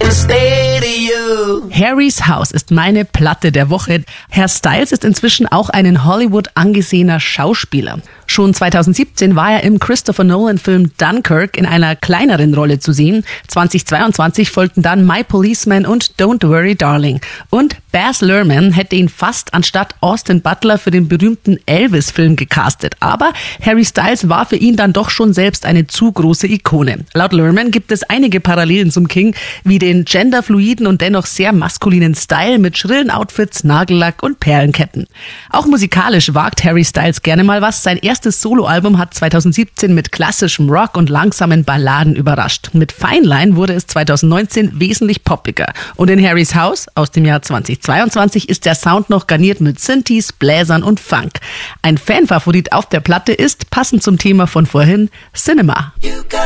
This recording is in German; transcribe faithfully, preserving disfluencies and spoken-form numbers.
to stay to you. Harry's House ist meine Platte der Woche. Herr Styles ist inzwischen auch ein in Hollywood angesehener Schauspieler. Schon zweitausendsiebzehn war er im Christopher Nolan-Film Dunkirk in einer kleineren Rolle zu sehen. zweitausendzweiundzwanzig folgten dann My Policeman und Don't Worry Darling. Und Baz Luhrmann hätte ihn fast anstatt Austin Butler für den berühmten Elvis-Film gecastet. Aber Harry Styles war für ihn dann doch schon selbst eine zu große Ikone. Laut Luhrmann gibt es einige Parallelen zum King, wie den genderfluiden und dennoch sehr maskulinen Style mit schrillen Outfits, Nagellack und Perlenketten. Auch musikalisch wagt Harry Styles gerne mal was. Sein erstes Soloalbum hat zweitausendsiebzehn mit klassischem Rock und langsamen Balladen überrascht. Mit Fine Line wurde es zweitausendneunzehn wesentlich poppiger. Und in Harry's House aus dem Jahr zweitausendzweiundzwanzig ist der Sound noch garniert mit Synthes, Bläsern und Funk. Ein Fanfavorit auf der Platte ist, passend zum Thema von vorhin, Cinema. You got